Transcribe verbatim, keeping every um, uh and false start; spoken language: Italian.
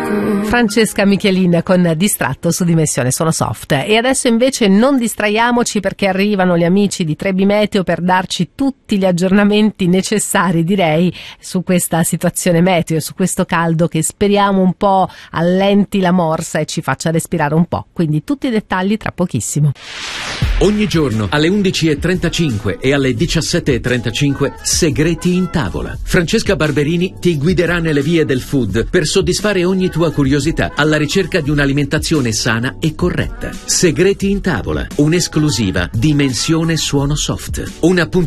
Francesca Michelin con Distratto su Dimensione Sono Soft. E adesso invece non distraiamoci, perché arrivano gli amici di Trebi Meteo per darci tutti gli aggiornamenti necessari, direi, su questa situazione meteo e su questo caldo che speriamo un po' allenti la morsa e ci faccia respirare un po'. Quindi tutti i dettagli tra pochissimo. Ogni giorno alle undici e trentacinque e alle diciassette e trentacinque Segreti in tavola. Francesca Barberini ti guiderà nelle vie del food per soddisfare ogni tua curiosità alla ricerca di un'alimentazione sana e corretta. Segreti in tavola, un'esclusiva Dimensione Suono Soft. Un appuntamento